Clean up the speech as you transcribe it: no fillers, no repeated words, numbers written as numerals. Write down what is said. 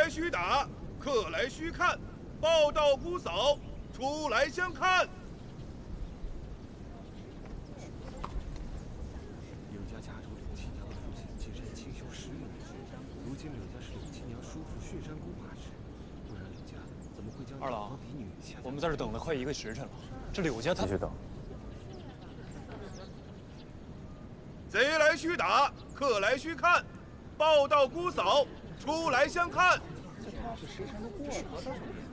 来须打，客来须看，报到姑嫂，出来相看。 柳家家主柳七娘的父亲进山清修10年之事，如今柳家是柳七娘叔父血山姑把持，不然柳家怎么会将二郎嫡女下？ 我们在这等了快1个时辰了，这柳家他继续等。 贼来须打，客来须看，报到姑嫂，出来相看。 这他是时辰都过了。